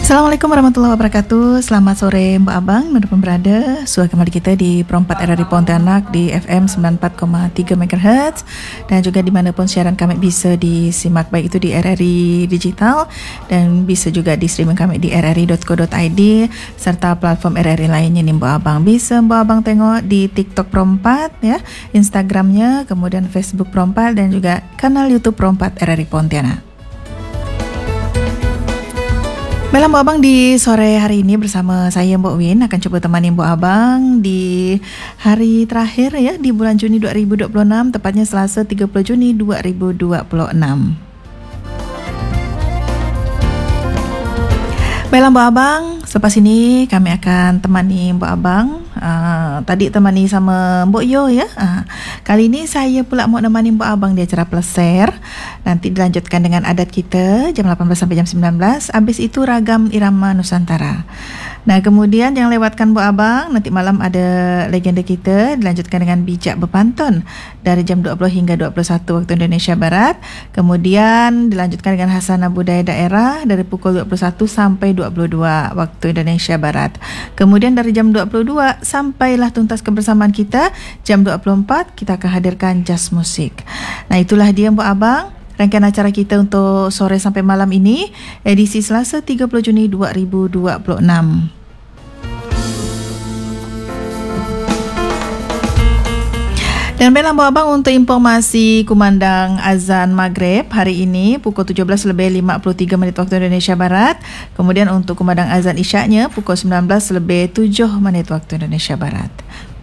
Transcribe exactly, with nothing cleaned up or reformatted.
Assalamualaikum warahmatullahi wabarakatuh. Selamat sore Mbak Abang, dimanapun berada. Suara kembali kita di Perompat R R I Pontianak di F M sembilan puluh empat koma tiga megahertz dan juga dimanapun siaran kami bisa disimak, baik itu di R R I Digital dan bisa juga di streaming kami di r r i dot co dot i d serta platform R R I lainnya nih Mbak Abang. Bisa Mbak Abang tengok di TikTok Perompat ya, Instagramnya, kemudian Facebook Perompat dan juga kanal YouTube Perompat R R I Pontianak. Baiklah Mbak Abang, di sore hari ini bersama saya Mbak Win akan coba temani Mbak Abang di hari terakhir ya di bulan Juni dua ribu dua puluh enam, tepatnya Selasa tiga puluh Juni dua ribu dua puluh enam. Baiklah Mbak Abang, selepas ini kami akan temani Mbak Abang. Uh, tadi temani sama Mbok Yo ya. Uh, kali ini saya pula mau temani Mbak Abang di acara Pleser. Nanti dilanjutkan dengan adat kita jam lapan belas sampai jam sembilan belas. Habis itu ragam irama Nusantara. Nah, kemudian jangan lewatkan Mbak Abang, nanti malam ada legenda kita dilanjutkan dengan bijak berpantun dari jam dua puluh hingga dua puluh satu waktu Indonesia Barat. Kemudian dilanjutkan dengan Hasanah Budaya Daerah dari pukul dua puluh satu sampai dua puluh dua waktu Indonesia Barat. Kemudian dari jam dua puluh dua sampailah tuntas kebersamaan kita, jam dua puluh empat kita akan hadirkan jazz musik. Nah, itulah dia Mbak Abang, rangkaian acara kita untuk sore sampai malam ini, edisi Selasa tiga puluh Juni dua ribu dua puluh enam. Dan baiklah Mbak Abang, untuk informasi kumandang azan Maghrib hari ini pukul tujuh belas lebih lima puluh tiga menit waktu Indonesia Barat. Kemudian untuk kumandang azan Isyaknya pukul sembilan belas lebih tujuh menit waktu Indonesia Barat.